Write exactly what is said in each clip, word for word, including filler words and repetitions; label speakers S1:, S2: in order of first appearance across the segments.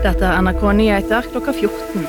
S1: Dette er N R K Nyheter klokka fjorten.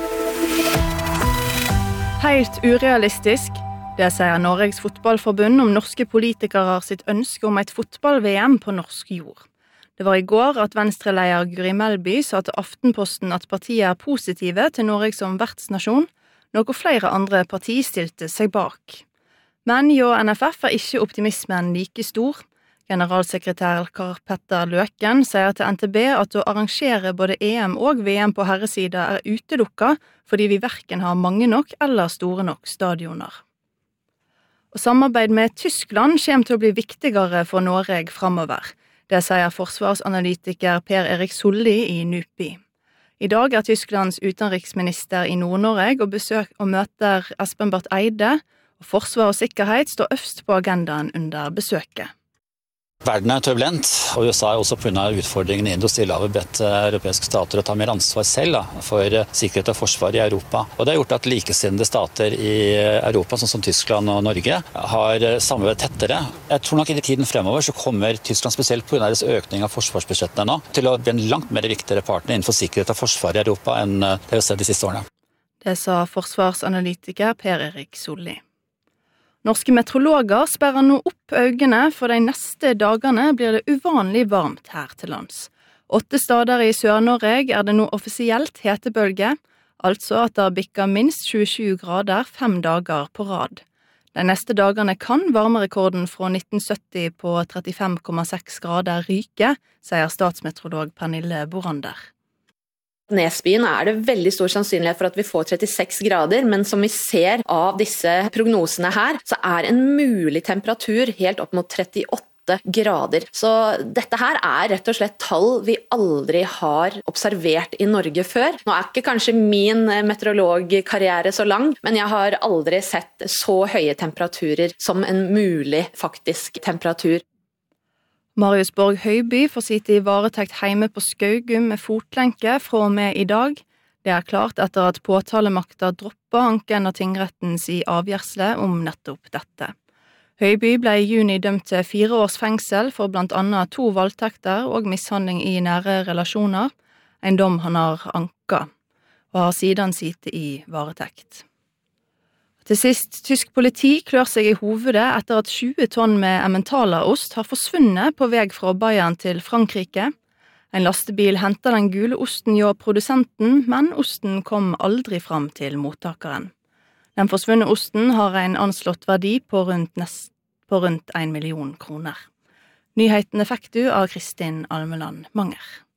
S1: Helt urealistisk, det sier Norges fotballforbund om norske politikere sitt ønske om et fotball-V M på norsk jord. Det var i går at Venstre-leder Guri Melby sa til Aftenposten at partiet er positive til Norge som vertsnasjon, noe flere andre partier stilte seg bak. Men hjå N F F er ikke optimismen like stor. Generalsekretær Karl Petter Løken sier til N T B at å arrangere både E M og V M på herresida er utelukka, fordi vi hverken har mange nok eller store nok stadioner. Og samarbeid med Tyskland kommer til å bli viktigere for Norge framover. Det sier forsvarsanalytiker Per Erik Solli i NUPI. I dag er Tysklands utenriksminister i Nord-Norge og, besøk, og møter Espen Barth Eide, og forsvar og sikkerhet står øverst på agendaen under besøket.
S2: Verden er turbulent, og U S A er også på grunn av utfordringene i Stillehavet bedt europeiske stater å ta mer ansvar selv da, for sikkerhet og forsvar i Europa. Og det har gjort at likesinnede stater i Europa, sånn som Tyskland og Norge, har samarbeidet tettere. Jeg tror nok i tiden fremover så kommer Tyskland spesielt på grunn av deres økning av forsvarsbudsjettene nå, til å bli en langt mer viktigere partner innenfor sikkerhet og forsvar i Europa enn det vi har sett de siste årene.
S1: Det sa forsvarsanalytiker Per Erik Solli. Norske meteorologer sperrer nå opp øynene, for de neste dagene blir det uvanlig varmt her til lands. Åtte steder i Sør-Norge er det nå offisielt hetebølge, altså at det bikker minst tjuesju grader fem dager på rad. De neste dagene kan varmerekorden fra nitten sytti på trettifem komma seks grader ryke, sier statsmeteorolog Pernille Borander.
S3: Nesbyen er det veldig stor sannsynlighet for at vi får trettiseks grader, men som vi ser av disse prognosene her, så er en mulig temperatur helt opp mot trettiåtte grader. Så dette her er rett og slett tall vi aldri har observert i Norge før. Nå er ikke kanskje min meteorologkarriere så lang, men jeg har aldri sett så høye temperaturer som en mulig faktisk temperatur.
S1: Marius Borg Høiby får sitte i varetekt hjemme på Skaugum med fotlenke fra og med i dag. Det er klart etter at påtalemakta droppa anken av tingrettens i avgjørsle om nettopp dette. Høiby ble i juni dømt til fire års fengsel for blant annet to voldtekter og mishandling i nære relasjoner, en dom han har anka, og har siden sittet i varetekt. Til sist, tysk politi klør seg i hovedet etter at tjue tonn med Emmentaler-ost har forsvunnet på vei fra Bayern til Frankrike. En lastebil hentet den gule osten hjå produsenten, men osten kom aldri fram til mottakeren. Den forsvunne osten har en anslått verdi på rundt, nest, på rundt en million kroner. Nyhetene fikk du av Kristin Almeland Manger.